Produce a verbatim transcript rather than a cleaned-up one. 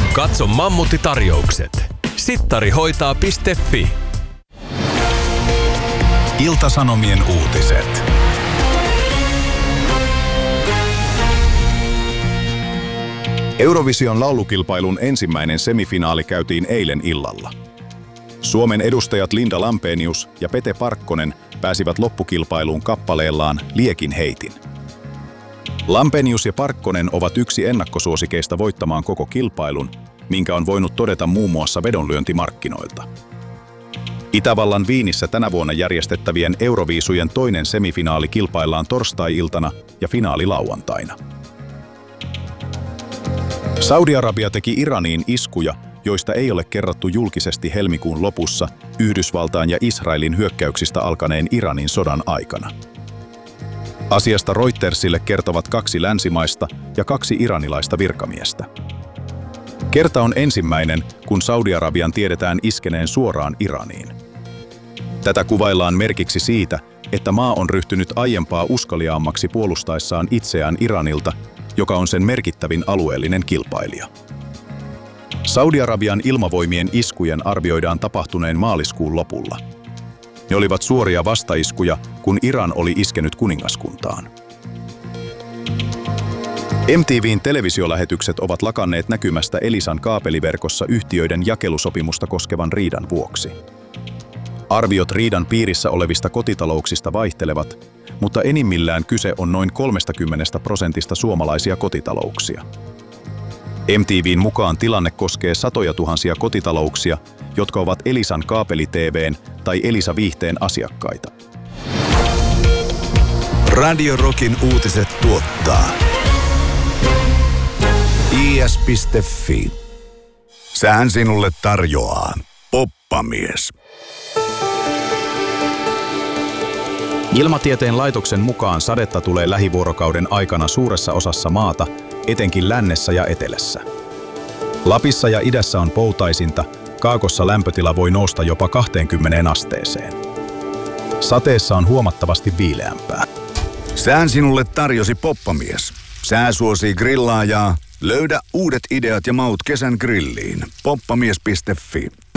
Katso Mammutti-tarjoukset. sittarihoitaa piste fi. Ilta-Sanomien uutiset. Eurovision laulukilpailun ensimmäinen semifinaali käytiin eilen illalla. Suomen edustajat Linda Lampenius ja Pete Parkkonen pääsivät loppukilpailuun kappaleellaan Liekin heitin. Lampenius ja Parkkonen ovat yksi ennakkosuosikeista voittamaan koko kilpailun, minkä on voinut todeta muun muassa vedonlyöntimarkkinoilta. Itävallan Viinissä tänä vuonna järjestettävien Euroviisujen toinen semifinaali kilpaillaan torstai-iltana ja finaali lauantaina. Saudi-Arabia teki Iraniin iskuja, joista ei ole kerrottu julkisesti helmikuun lopussa Yhdysvaltain ja Israelin hyökkäyksistä alkaneen Iranin sodan aikana. Asiasta Reutersille kertovat kaksi länsimaista ja kaksi iranilaista virkamiestä. Kerta on ensimmäinen, kun Saudi-Arabian tiedetään iskeneen suoraan Iraniin. Tätä kuvaillaan merkiksi siitä, että maa on ryhtynyt aiempaa uskaliaammaksi puolustaessaan itseään Iranilta, joka on sen merkittävin alueellinen kilpailija. Saudi-Arabian ilmavoimien iskujen arvioidaan tapahtuneen maaliskuun lopulla. Ne olivat suoria vastaiskuja, kun Iran oli iskenyt kuningaskuntaan. M T V:n televisiolähetykset ovat lakanneet näkymästä Elisan kaapeliverkossa yhtiöiden jakelusopimusta koskevan riidan vuoksi. Arviot riidan piirissä olevista kotitalouksista vaihtelevat, mutta enimmillään kyse on noin kolmekymmentä prosentista suomalaisia kotitalouksia. M T V:n mukaan tilanne koskee satoja tuhansia kotitalouksia, jotka ovat Elisan kaapeli-T V:n tai Elisa-viihteen asiakkaita. Radio Rockin uutiset tuottaa i s piste f i. Sään sinulle tarjoaa Poppamies. Ilmatieteen laitoksen mukaan sadetta tulee lähivuorokauden aikana suuressa osassa maata, etenkin lännessä ja etelässä. Lapissa ja idässä on poutaisinta, kaakossa lämpötila voi nousta jopa kaksikymmentä asteeseen. Sateessa on huomattavasti viileämpää. Sään sinulle tarjosi Poppamies. Sää suosii grillaajaa. Löydä uudet ideat ja maut kesän grilliin. poppamies piste f i.